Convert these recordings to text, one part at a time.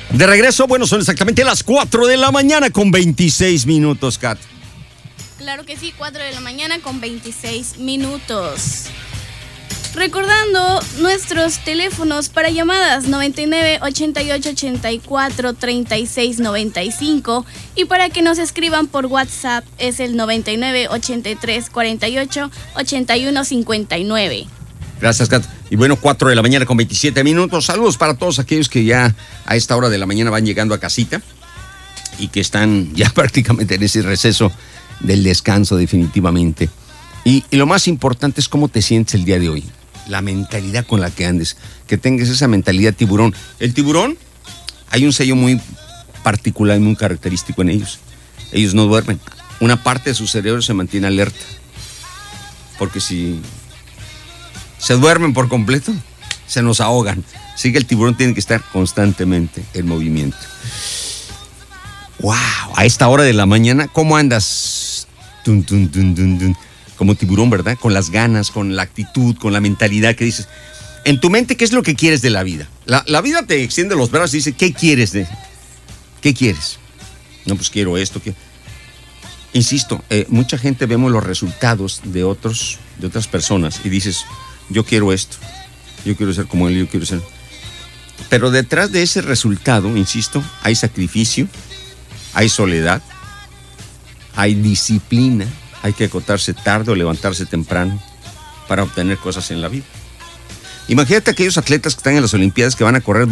De regreso, bueno, son exactamente las 4 de la mañana con 26 minutos, Kat. Claro que sí, 4 de la mañana con 26 minutos. Recordando nuestros teléfonos para llamadas 99 88 84 36 95 y para que nos escriban por WhatsApp es el 99 83 48 81 59. Gracias, Kat. Y bueno, 4 de la mañana con 27 minutos. Saludos para todos aquellos que ya a esta hora de la mañana van llegando a casita y que están ya prácticamente en ese receso del descanso definitivamente. Y lo más importante es cómo te sientes el día de hoy. La mentalidad con la que andes. Que tengas esa mentalidad tiburón. El tiburón, hay un sello muy particular y muy característico en ellos. Ellos no duermen. Una parte de su cerebro se mantiene alerta. Porque si se duermen por completo, se nos ahogan. Así que el tiburón tiene que estar constantemente en movimiento. ¡Wow! A esta hora de la mañana, ¿cómo andas? Tun, tun, tun, tun, tun. Como tiburón, ¿verdad? Con las ganas, con la actitud, con la mentalidad que dices. En tu mente, ¿qué es lo que quieres de la vida? La vida te extiende los brazos y dice, ¿qué quieres? ¿Qué quieres? No, pues quiero esto. Insisto, mucha gente vemos los resultados de otras personas y dices, yo quiero esto, yo quiero ser como él, yo quiero ser... Pero detrás de ese resultado, insisto, hay sacrificio, hay soledad, hay disciplina. Hay que acotarse tarde o levantarse temprano para obtener cosas en la vida. Imagínate aquellos atletas que están en las Olimpiadas que van a correr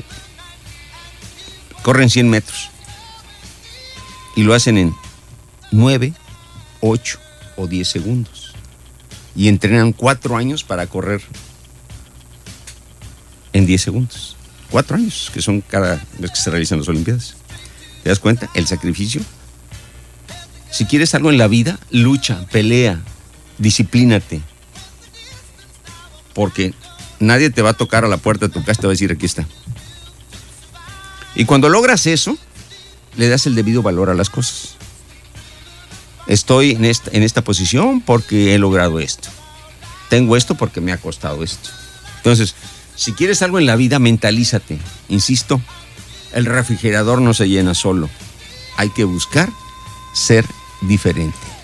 corren 100 metros y lo hacen en 9, 8 o 10 segundos y entrenan 4 años para correr en 10 segundos. 4 años, que son cada vez que se realizan las Olimpiadas. ¿Te das cuenta? El sacrificio. Si quieres algo en la vida, lucha, pelea, disciplínate. Porque nadie te va a tocar a la puerta de tu casa y te va a decir, aquí está. Y cuando logras eso, le das el debido valor a las cosas. Estoy en esta posición porque he logrado esto. Tengo esto porque me ha costado esto. Entonces, si quieres algo en la vida, mentalízate. Insisto, el refrigerador no se llena solo. Hay que buscar ser diferente.